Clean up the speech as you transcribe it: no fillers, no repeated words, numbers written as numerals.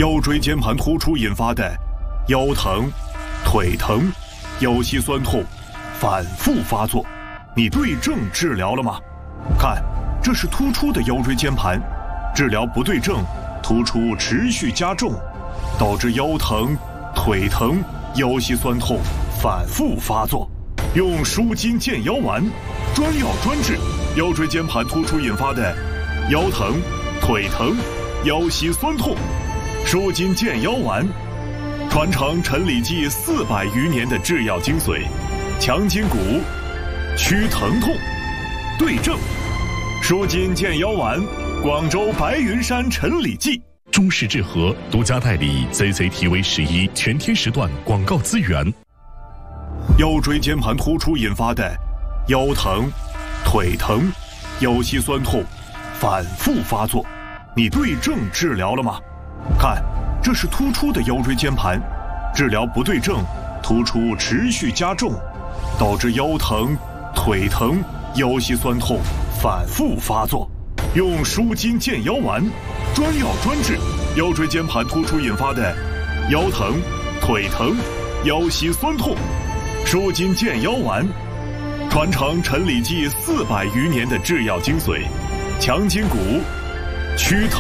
腰椎间盘突出引发的腰疼、腿疼、腰膝酸痛反复发作，你对症治疗了吗？看，这是突出的腰椎间盘，治疗不对症，突出持续加重，导致腰疼、腿疼、腰膝酸痛反复发作。用舒筋健腰丸，专药专治腰椎间盘突出引发的腰疼、腿疼、腰膝酸痛。舒筋健腰丸，传承陈李济400余年的制药精髓，强筋骨，祛疼痛，对症。舒筋健腰丸，广州白云山陈李济。 中式治和独家代理 CCTV11全天时段广告资源。 腰椎间盘突出引发的腰疼、腿疼、腰膝酸痛反复发作，你对症治疗了吗？看，这是突出的腰椎间盘，治疗不对症，突出持续加重，导致腰疼、腿疼、腰膝酸痛反复发作。用舒筋健腰丸，专药专治腰椎间盘突出引发的腰疼、腿疼、腰膝酸痛。舒筋健腰丸，传承陈李济400余年的制药精髓，强筋骨，祛疼。